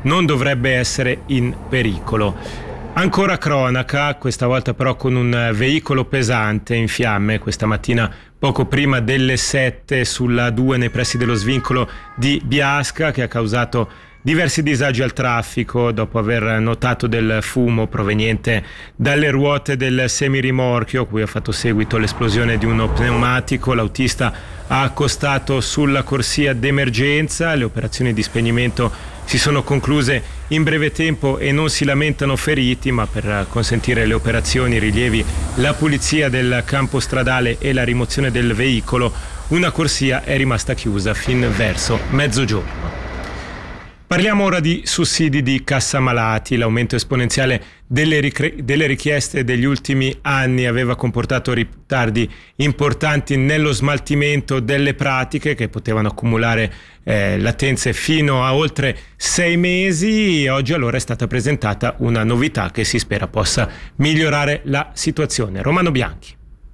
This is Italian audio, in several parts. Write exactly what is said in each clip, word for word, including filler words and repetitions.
non dovrebbe essere in pericolo. Ancora cronaca, questa volta però con un veicolo pesante in fiamme questa mattina poco prima delle sette sulla A due nei pressi dello svincolo di Biasca, che ha causato diversi disagi al traffico dopo aver notato del fumo proveniente dalle ruote del semirimorchio, cui ha fatto seguito l'esplosione di uno pneumatico. L'autista ha accostato sulla corsia d'emergenza, le operazioni di spegnimento si sono concluse in breve tempo e non si lamentano feriti, ma per consentire le operazioni, rilievi, la pulizia del campo stradale e la rimozione del veicolo, una corsia è rimasta chiusa fin verso mezzogiorno. Parliamo ora di sussidi di cassa malati. L'aumento esponenziale delle, ricre- delle richieste degli ultimi anni aveva comportato ritardi importanti nello smaltimento delle pratiche, che potevano accumulare eh, latenze fino a oltre sei mesi. Oggi allora è stata presentata una novità che si spera possa migliorare la situazione. Romano Bianchi.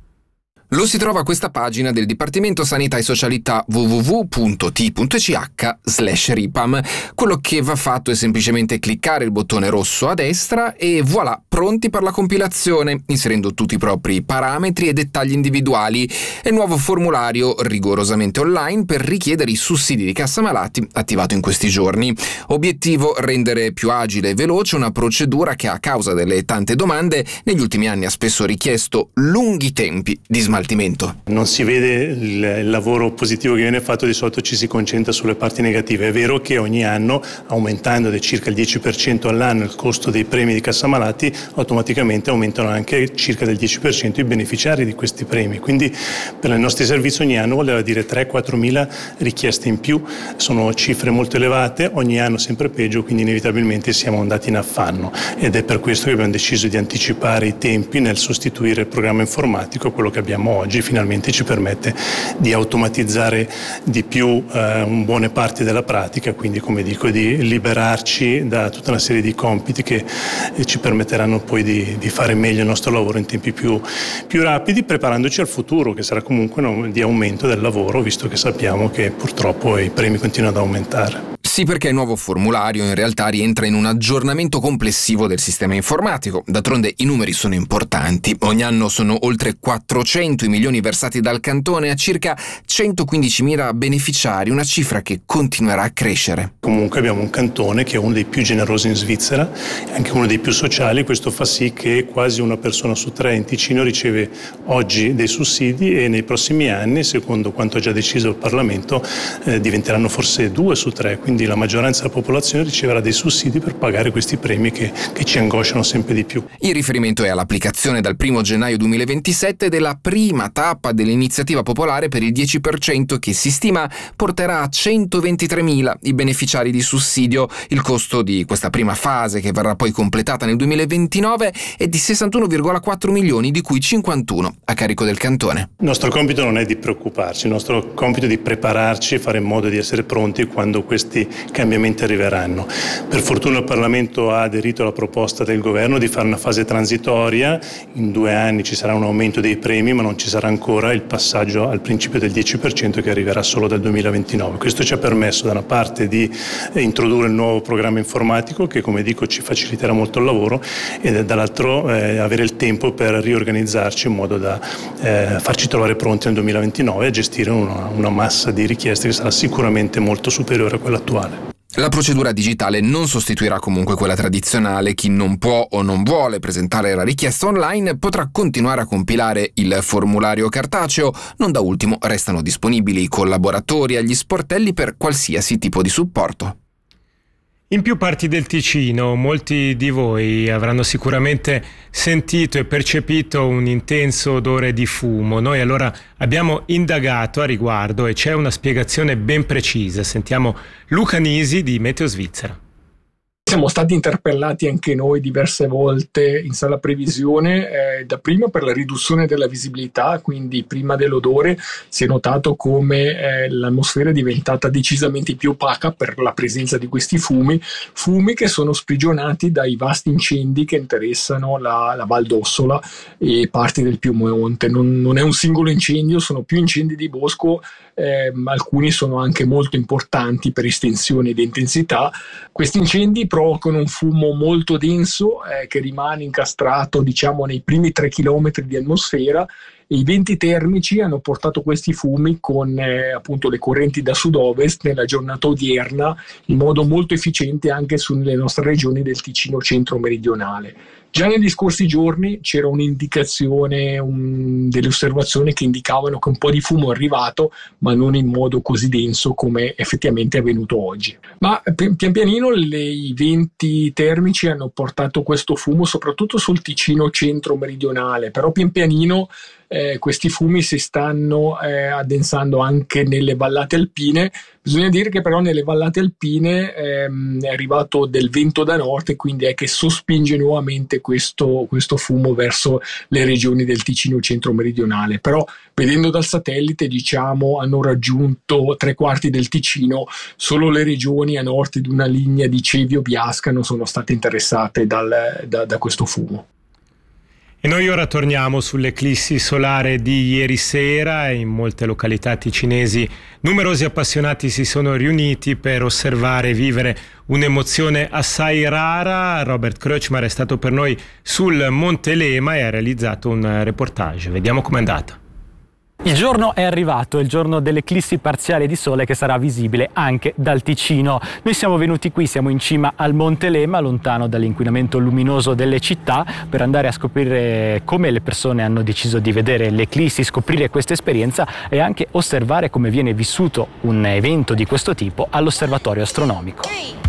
Lo si trova a questa pagina del Dipartimento Sanità e Socialità w w w punto t punto c h slash ripam. Quello che va fatto è semplicemente cliccare il bottone rosso a destra e voilà, pronti per la compilazione, inserendo tutti i propri parametri e dettagli individuali. E il nuovo formulario rigorosamente online per richiedere i sussidi di cassa malati attivato in questi giorni. Obiettivo: rendere più agile e veloce una procedura che, a causa delle tante domande, negli ultimi anni ha spesso richiesto lunghi tempi di smaltimento. Non si vede il, il lavoro positivo che viene fatto, di solito ci si concentra sulle parti negative. È vero che ogni anno, aumentando di circa il dieci per cento all'anno il costo dei premi di cassa malati, automaticamente aumentano anche circa del dieci per cento i beneficiari di questi premi. Quindi per i nostri servizi ogni anno voleva dire tre quattro mila richieste in più. Sono cifre molto elevate, ogni anno sempre peggio, quindi inevitabilmente siamo andati in affanno, ed è per questo che abbiamo deciso di anticipare i tempi nel sostituire il programma informatico. Quello che abbiamo oggi finalmente ci permette di automatizzare di più eh, buone parti della pratica, quindi, come dico, di liberarci da tutta una serie di compiti che eh, ci permetteranno poi di, di fare meglio il nostro lavoro in tempi più, più rapidi, preparandoci al futuro, che sarà comunque no, di aumento del lavoro, visto che sappiamo che purtroppo i premi continuano ad aumentare. Sì, perché il nuovo formulario in realtà rientra in un aggiornamento complessivo del sistema informatico. D'altronde i numeri sono importanti. Ogni anno sono oltre quattrocento i milioni versati dal cantone a circa centoquindicimila beneficiari, una cifra che continuerà a crescere. Comunque abbiamo un cantone che è uno dei più generosi in Svizzera, anche uno dei più sociali. Questo fa sì che quasi una persona su tre in Ticino riceve oggi dei sussidi, e nei prossimi anni, secondo quanto ha già deciso il Parlamento, eh, diventeranno forse due su tre. Quindi la maggioranza della popolazione riceverà dei sussidi per pagare questi premi che, che ci angosciano sempre di più. Il riferimento è all'applicazione dal primo gennaio duemilaventisette della prima tappa dell'iniziativa popolare per il dieci per cento, che si stima porterà a centoventitremila i beneficiari di sussidio. Il costo di questa prima fase, che verrà poi completata nel duemilaventinove, è di sessantuno virgola quattro milioni, di cui cinquantuno a carico del cantone. Il nostro compito non è di preoccuparci, il nostro compito è di prepararci e fare in modo di essere pronti quando questi cambiamenti arriveranno. Per fortuna il Parlamento ha aderito alla proposta del governo di fare una fase transitoria. In due anni ci sarà un aumento dei premi, ma non ci sarà ancora il passaggio al principio del dieci per cento, che arriverà solo dal duemilaventinove. Questo ci ha permesso da una parte di introdurre il nuovo programma informatico, che, come dico, ci faciliterà molto il lavoro, e dall'altro eh, avere il tempo per riorganizzarci in modo da eh, farci trovare pronti nel duemilaventinove a gestire una, una massa di richieste che sarà sicuramente molto superiore a quella attuale. La procedura digitale non sostituirà comunque quella tradizionale. Chi non può o non vuole presentare la richiesta online potrà continuare a compilare il formulario cartaceo. Non da ultimo restano disponibili i collaboratori agli sportelli per qualsiasi tipo di supporto. In più parti del Ticino molti di voi avranno sicuramente sentito e percepito un intenso odore di fumo. Noi allora abbiamo indagato a riguardo e c'è una spiegazione ben precisa. Sentiamo Luca Nisi di Meteo Svizzera. Siamo stati interpellati anche noi diverse volte in sala previsione, eh, dapprima per la riduzione della visibilità, quindi prima dell'odore si è notato come eh, l'atmosfera è diventata decisamente più opaca per la presenza di questi fumi, fumi che sono sprigionati dai vasti incendi che interessano la, la Val d'Ossola e parti del Piemonte. Non, non è un singolo incendio, sono più incendi di bosco, eh, alcuni sono anche molto importanti per estensione ed intensità. Questi incendi provocano un fumo molto denso eh, che rimane incastrato, diciamo, nei primi tre chilometri di atmosfera. I venti termici hanno portato questi fumi con eh, appunto le correnti da sud-ovest nella giornata odierna in modo molto efficiente anche sulle nostre regioni del Ticino centro-meridionale. Già negli scorsi giorni c'era un'indicazione, un, delle osservazioni che indicavano che un po' di fumo è arrivato, ma non in modo così denso come effettivamente è avvenuto oggi. Ma pian pianino le, i venti termici hanno portato questo fumo soprattutto sul Ticino centro-meridionale, però pian pianino Eh, questi fumi si stanno eh, addensando anche nelle vallate alpine. Bisogna dire che però nelle vallate alpine ehm, è arrivato del vento da nord e quindi è che sospinge nuovamente questo, questo fumo verso le regioni del Ticino centro-meridionale. Però vedendo dal satellite, diciamo, hanno raggiunto tre quarti del Ticino, solo le regioni a nord di una linea di Cevio-Biasca non sono state interessate dal, da, da questo fumo. E noi ora torniamo sull'eclissi solare di ieri sera. In molte località ticinesi numerosi appassionati si sono riuniti per osservare e vivere un'emozione assai rara. Robert Kreutzmar è stato per noi sul Monte Lema e ha realizzato un reportage. Vediamo com'è andata. Il giorno è arrivato, è il giorno dell'eclissi parziale di sole che sarà visibile anche dal Ticino. Noi siamo venuti qui, siamo in cima al Monte Lema, lontano dall'inquinamento luminoso delle città, per andare a scoprire come le persone hanno deciso di vedere l'eclissi, scoprire questa esperienza e anche osservare come viene vissuto un evento di questo tipo all'osservatorio astronomico.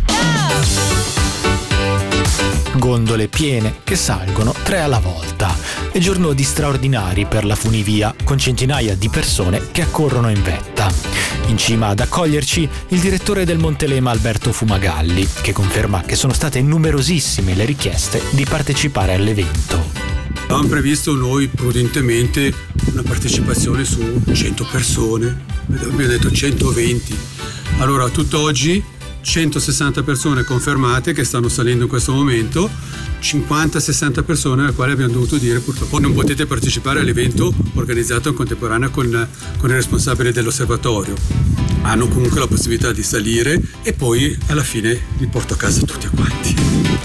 Gondole piene che salgono tre alla volta. È giorno di straordinari per la funivia, con centinaia di persone che accorrono in vetta. In cima ad accoglierci il direttore del Monte Lema Alberto Fumagalli, che conferma che sono state numerosissime le richieste di partecipare all'evento. Abbiamo previsto noi prudentemente una partecipazione su cento persone, abbiamo detto centoventi. Allora, tutt'oggi centosessanta persone confermate che stanno salendo in questo momento, cinquanta sessanta persone alle quali abbiamo dovuto dire purtroppo non potete partecipare all'evento organizzato in contemporanea con, con il responsabile dell'osservatorio. Hanno comunque la possibilità di salire e poi alla fine li porto a casa tutti quanti.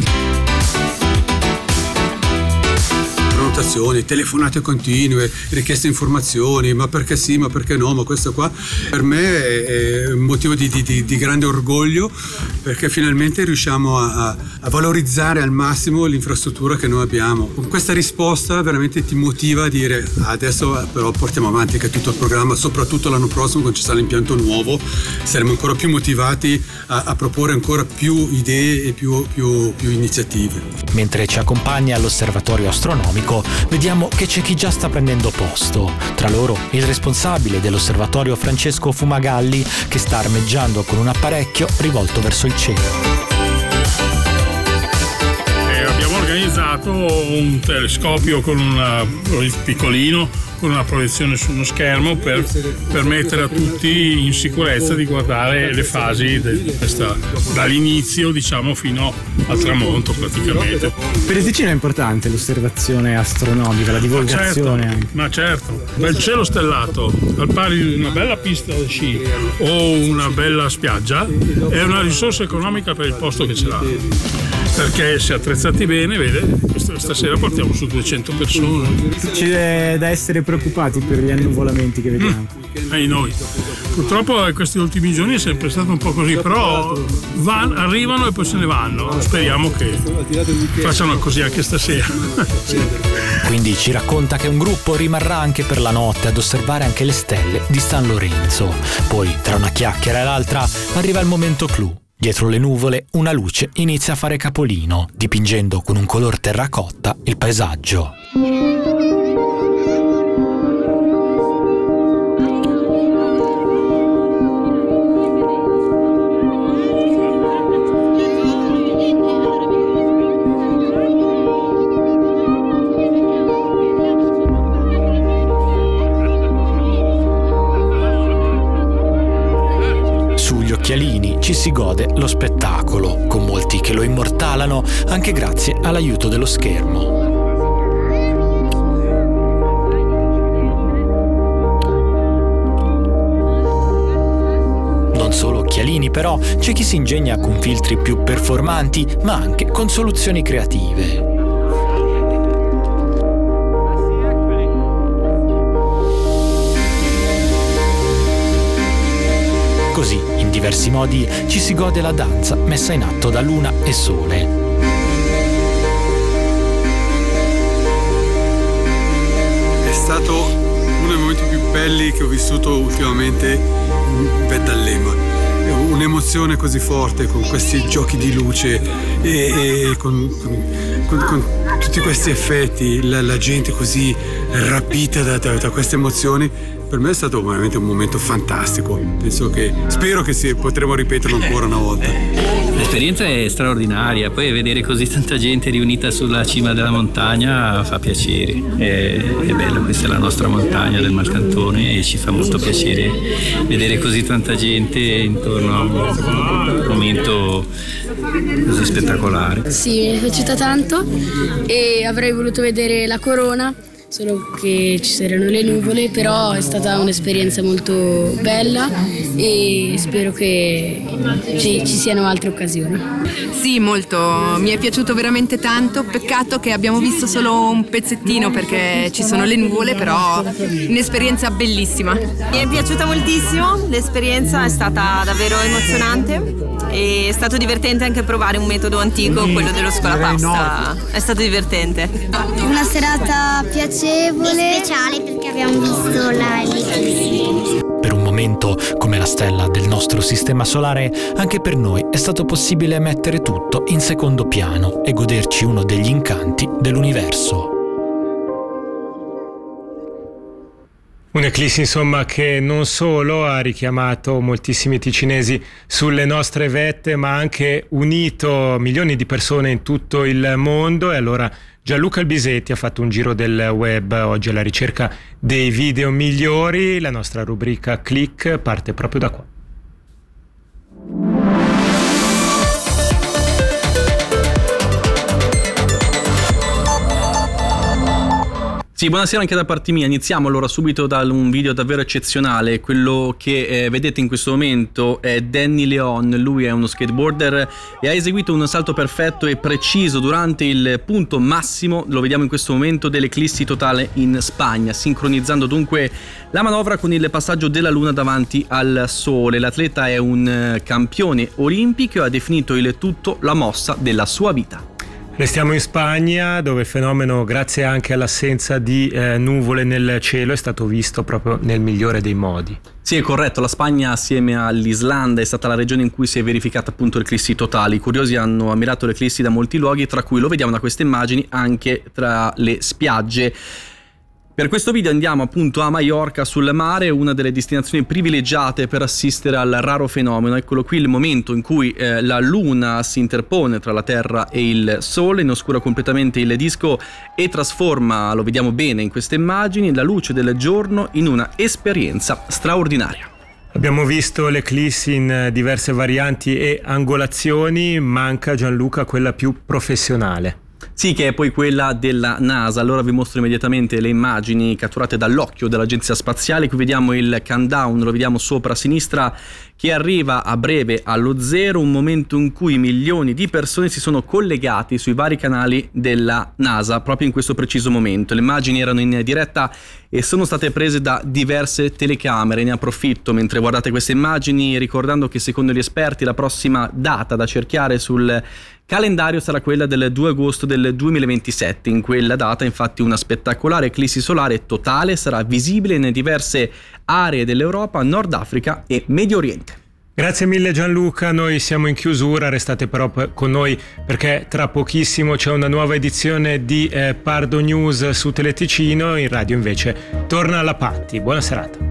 Prenotazioni, telefonate continue, richieste informazioni, ma perché sì, ma perché no, ma questo qua per me è un motivo di, di, di grande orgoglio, perché finalmente riusciamo a, a valorizzare al massimo l'infrastruttura che noi abbiamo. Con questa risposta veramente ti motiva a dire adesso però portiamo avanti anche tutto il programma, soprattutto l'anno prossimo quando ci sarà l'impianto nuovo, saremo ancora più motivati a, a proporre ancora più idee e più, più, più iniziative. Mentre ci accompagna all'osservatorio astronomico, vediamo che c'è chi già sta prendendo posto. Tra loro il responsabile dell'osservatorio Francesco Fumagalli, che sta armeggiando con un apparecchio rivolto verso il cielo. E abbiamo organizzato un telescopio con un piccolino, con una proiezione su uno schermo per permettere a tutti in sicurezza di guardare le fasi di questa, dall'inizio diciamo fino al tramonto praticamente. Per il Ticino è importante l'osservazione astronomica, la divulgazione. Ma certo, ma certo. Bel cielo stellato, al pari di una bella pista da sci o una bella spiaggia, è una risorsa economica per il posto che ce l'ha. Perché se attrezzati bene, vede, stasera portiamo su duecento persone. C'è da essere preoccupati per gli annuvolamenti che vediamo. Mm. E noi. Purtroppo in questi ultimi giorni è sempre stato un po' così, però van, arrivano e poi se ne vanno. Speriamo che facciano così anche stasera. Sì. Quindi ci racconta che un gruppo rimarrà anche per la notte ad osservare anche le stelle di San Lorenzo. Poi, tra una chiacchiera e l'altra, arriva il momento clou. Dietro le nuvole una luce inizia a fare capolino, dipingendo con un color terracotta il paesaggio. ci si gode lo spettacolo, con molti che lo immortalano anche grazie all'aiuto dello schermo. Non solo occhialini però, c'è chi si ingegna con filtri più performanti, ma anche con soluzioni creative. Così, in diversi modi, ci si gode la danza messa in atto da luna e sole. È stato uno dei momenti più belli che ho vissuto ultimamente in Beddallema. Un'emozione così forte con questi giochi di luce e, e con, con, con tutti questi effetti, la, la gente così rapita da, da, da queste emozioni. Per me è stato veramente un momento fantastico. Penso che, spero che si, potremo ripeterlo ancora una volta. L'esperienza è straordinaria, poi vedere così tanta gente riunita sulla cima della montagna fa piacere. È, è bello, questa è la nostra montagna del Marcantone e ci fa molto piacere vedere così tanta gente intorno a un momento così spettacolare. Sì, mi è piaciuta tanto e avrei voluto vedere la corona, solo che ci saranno le nuvole, però è stata un'esperienza molto bella e spero che ci, ci siano altre occasioni. Sì, molto, mi è piaciuto veramente tanto, peccato che abbiamo visto solo un pezzettino perché ci sono le nuvole, però un'esperienza bellissima. Mi è piaciuta moltissimo, l'esperienza è stata davvero emozionante e è stato divertente anche provare un metodo antico, quello dello scolapasta, è stato divertente. Una serata piacevole e speciale perché abbiamo visto la eclissi. Per un momento come la stella del nostro sistema solare, anche per noi è stato possibile mettere tutto in secondo piano e goderci uno degli incanti dell'universo. Un'eclissi insomma che non solo ha richiamato moltissimi ticinesi sulle nostre vette, ma ha anche unito milioni di persone in tutto il mondo. E allora Gianluca Albisetti ha fatto un giro del web oggi alla ricerca dei video migliori. La nostra rubrica Click parte proprio da qua. Sì, buonasera anche da parte mia. Iniziamo allora subito da un video davvero eccezionale. Quello che eh, vedete in questo momento è Danny Leon. Lui è uno skateboarder e ha eseguito un salto perfetto e preciso durante il punto massimo, lo vediamo in questo momento, dell'eclissi totale in Spagna, sincronizzando dunque la manovra con il passaggio della luna davanti al sole. L'atleta è un campione olimpico e ha definito il tutto la mossa della sua vita. Restiamo in Spagna, dove il fenomeno, grazie anche all'assenza di eh, nuvole nel cielo, è stato visto proprio nel migliore dei modi. Sì, è corretto. La Spagna, assieme all'Islanda, è stata la regione in cui si è verificata appunto l'eclissi totale. I curiosi hanno ammirato l'eclissi da molti luoghi, tra cui, lo vediamo da queste immagini, anche tra le spiagge. Per questo video andiamo appunto a Maiorca sul mare, una delle destinazioni privilegiate per assistere al raro fenomeno. Eccolo qui il momento in cui eh, la luna si interpone tra la terra e il sole, ne oscura completamente il disco e trasforma, lo vediamo bene in queste immagini, la luce del giorno in una esperienza straordinaria. Abbiamo visto l'eclissi in diverse varianti e angolazioni, manca, Gianluca, quella più professionale. Sì, che è poi quella della NASA. Allora vi mostro immediatamente le immagini catturate dall'occhio dell'agenzia spaziale. Qui vediamo il countdown, lo vediamo sopra a sinistra, che arriva a breve allo zero, un momento in cui milioni di persone si sono collegati sui vari canali della NASA proprio in questo preciso momento. Le immagini erano in diretta e sono state prese da diverse telecamere. Ne approfitto mentre guardate queste immagini, ricordando che secondo gli esperti la prossima data da cerchiare sul calendario sarà quella del due agosto del duemilaventisette. In quella data infatti una spettacolare eclissi solare totale sarà visibile in diverse aree dell'Europa, Nord Africa e Medio Oriente. Grazie mille Gianluca, noi siamo in chiusura, restate però con noi perché tra pochissimo c'è una nuova edizione di eh, Pardo News su Teleticino. In radio invece torna la Patti. Buona serata.